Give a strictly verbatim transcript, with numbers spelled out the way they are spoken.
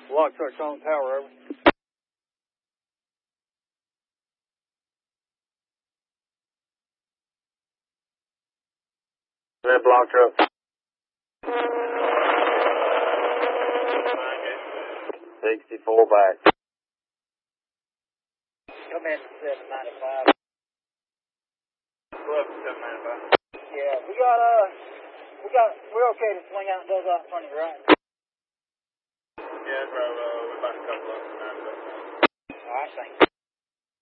Block truck's on power, over. Red block truck. sixty-four back. Come in seven ninety-five. Go up to seven ninety-five. Yeah, we got, uh, we got, we're okay to swing out and those out in front of you, right? Yeah, that's right. Uh, we're about to come up. All right, thanks.